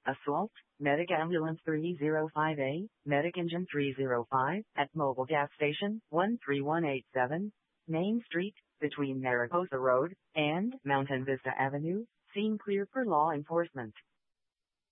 Assault, Medic Ambulance 305A, Medic Engine 305, at Mobile Gas Station, 13187, Main Street, between Mariposa Road and Mountain Vista Avenue, scene clear for law enforcement.